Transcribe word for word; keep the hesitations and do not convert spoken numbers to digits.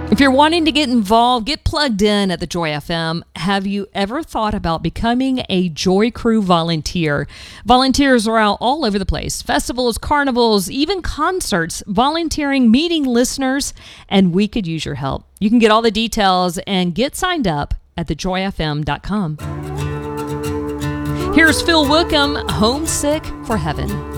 If you're wanting to get involved, get plugged in at the Joy F M. Have you ever thought about becoming a Joy Crew volunteer? Volunteers are out all over the place. Festivals, carnivals, even concerts, volunteering, meeting listeners, and we could use your help. You can get all the details and get signed up at the joy f m dot com. Here's Phil Wickham, Homesick for Heaven.